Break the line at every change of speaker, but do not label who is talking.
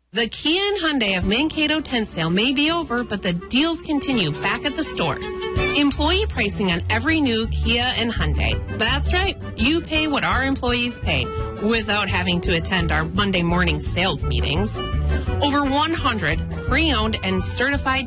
The Kia and Hyundai of Mankato 10 sale may be over, but the deals continue back at the stores. Employee pricing on every new Kia and Hyundai. That's right. You pay what our employees pay without having to attend our Monday morning sales meetings. Over 100 pre-owned and certified